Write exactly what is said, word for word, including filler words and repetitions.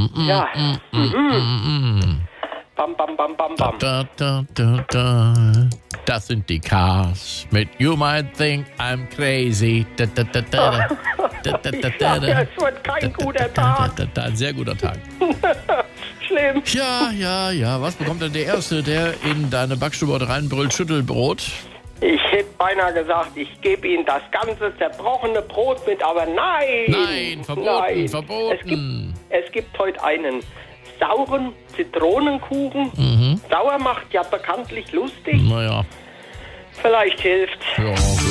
mm, Ja. mm, mm, mm, mm. Bam, bam, bam, bam, Da, bam. da, da, da, da. Das sind die Cars mit You Might Think I'm Crazy. Da, da, da, da, da, da, da, Ich da, sag da. ja, es wird kein guter Da, Tag. da, da, ein sehr guter Tag. Schlimm. Ja, ja, ja. Was bekommt denn der Erste, der in deine Backstube reinbrüllt? Schüttelbrot? Ich hätte beinahe gesagt, ich gebe Ihnen das ganze zerbrochene Brot mit, aber nein. Nein, verboten, nein. verboten. Es gibt, es gibt heute einen sauren Zitronenkuchen. Mhm. Sauer macht ja bekanntlich lustig. Naja, Vielleicht hilft. ja.